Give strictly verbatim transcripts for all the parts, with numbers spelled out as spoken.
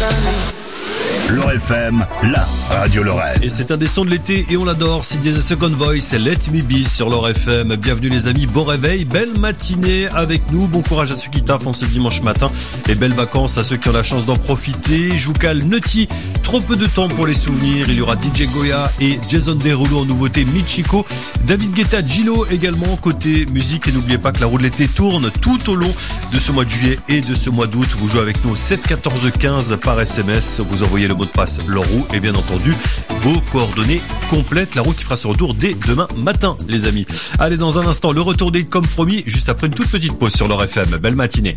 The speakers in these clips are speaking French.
L'Or F M, la radio Lorraine. Et c'est un des sons de l'été et on l'adore. Signé The Second Voice et Let Me Be sur l'Or F M. Bienvenue les amis, bon réveil, belle matinée avec nous. Bon courage à ceux qui taffent en ce dimanche matin et belles vacances à ceux qui ont la chance d'en profiter. Joukal, Nutty, trop peu de temps pour les souvenirs. Il y aura D J Goya et Jason Derulo en nouveauté, Michiko, David Guetta, Gilo également côté musique. Et n'oubliez pas que la roue de l'été tourne tout au long de ce mois de juillet et de ce mois d'août. Vous jouez avec nous au sept quatorze quinze par S M S. Vous envoyez le mot de passe leur roue et bien entendu vos coordonnées complètes. La roue qui fera son retour dès demain matin les amis. Allez, dans un instant le retour des comme promis juste après une toute petite pause sur l'Or F M. Belle matinée.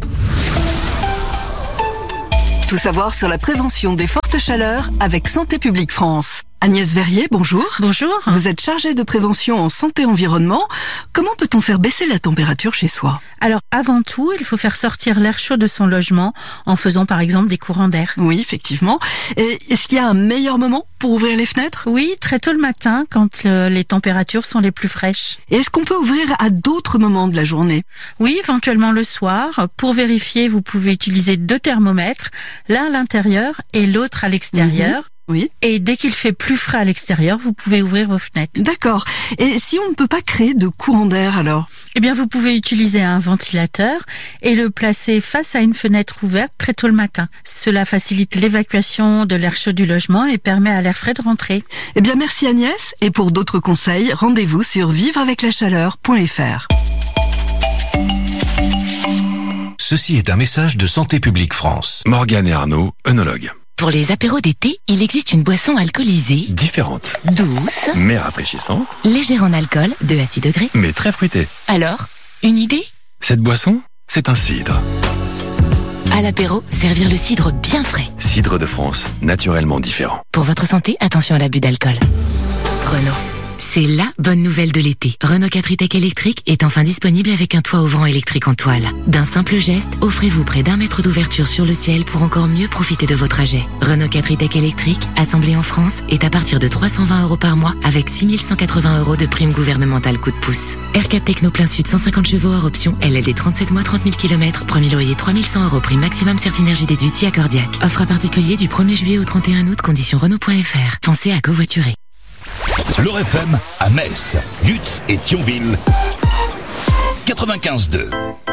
Tout savoir sur la prévention des fortes chaleurs avec Santé publique France. Agnès Verrier, bonjour. Bonjour. Vous êtes chargée de prévention en santé environnement. Comment peut-on faire baisser la température chez soi ? Alors, avant tout, il faut faire sortir l'air chaud de son logement en faisant par exemple des courants d'air. Oui, effectivement. Et est-ce qu'il y a un meilleur moment pour ouvrir les fenêtres ? Oui, très tôt le matin quand le, les températures sont les plus fraîches. Et est-ce qu'on peut ouvrir à d'autres moments de la journée ? Oui, éventuellement le soir. Pour vérifier, vous pouvez utiliser deux thermomètres, l'un à l'intérieur et l'autre à l'extérieur. Mmh. Oui. Et dès qu'il fait plus frais à l'extérieur, vous pouvez ouvrir vos fenêtres. D'accord. Et si on ne peut pas créer de courant d'air alors ? Eh bien, vous pouvez utiliser un ventilateur et le placer face à une fenêtre ouverte très tôt le matin. Cela facilite l'évacuation de l'air chaud du logement et permet à l'air frais de rentrer. Eh bien, merci Agnès. Et pour d'autres conseils, rendez-vous sur vivre avec la chaleur point f r. Ceci est un message de Santé publique France. Morgane et Arnaud, œnologues. Pour les apéros d'été, il existe une boisson alcoolisée, Différente, douce, mais rafraîchissante, légère en alcool, de à six degrés. mais très fruitée. Alors, une idée ? Cette boisson, c'est un cidre. À l'apéro, servir le cidre bien frais. Cidre de France, naturellement différent. Pour votre santé, attention à l'abus d'alcool. Renault. C'est la bonne nouvelle de l'été. Renault quatre e-Tech électrique est enfin disponible avec un toit ouvrant électrique en toile. D'un simple geste, offrez-vous près d'un mètre d'ouverture sur le ciel pour encore mieux profiter de vos trajets. Renault quatre e-Tech électrique, assemblé en France, est à partir de trois cent vingt euros par mois avec six mille cent quatre-vingts euros de prime gouvernementale coup de pouce. R quatre Techno plein sud cent cinquante chevaux hors option, L L D trente-sept mois trente mille kilomètres, premier loyer trois mille cent euros prime maximum Certinergie déduit accordiaque. Offre à particulier du premier juillet au trente et un août, conditions Renault point f r. Pensez à covoiturer. L'Or F M à Metz, Lutz et Thionville. quatre-vingt-quinze deux.